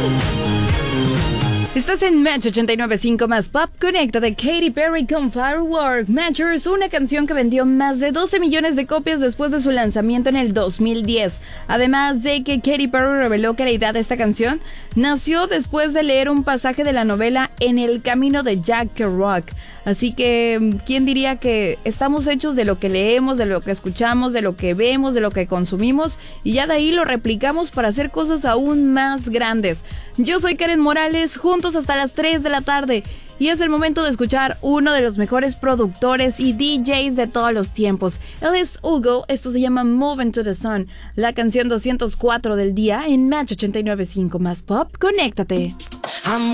Estás en Match 89.5 más Pop. Conéctate, Katy Perry con Firework. Matchers, una canción que vendió más de 12 millones de copias después de su lanzamiento en el 2010. Además de que Katy Perry reveló que la idea de esta canción nació después de leer un pasaje de la novela En el camino de Jack Kerouac. Así que, ¿quién diría que estamos hechos de lo que leemos, de lo que escuchamos, de lo que vemos, de lo que consumimos? Y ya de ahí lo replicamos para hacer cosas aún más grandes. Yo soy Karen Morales, juntos hasta las 3 de la tarde. Y es el momento de escuchar uno de los mejores productores y DJs de todos los tiempos. Él es Hugo, esto se llama Moving to the Sun, la canción 204 del día en Match 89.5 más Pop. Conéctate.